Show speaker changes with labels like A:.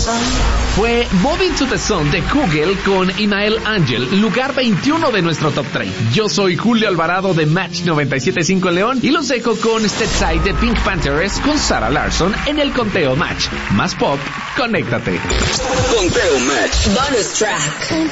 A: Fue Moving to the Sun de Kugel con Imael Ángel, lugar 21 de nuestro top 3. Yo soy Julio Alvarado de Match 97.5 León y los dejo con Step Side de Pink Panthers con Sarah Larson en el Conteo Match. Más pop, conéctate.
B: Conteo Match.
C: Bonus track.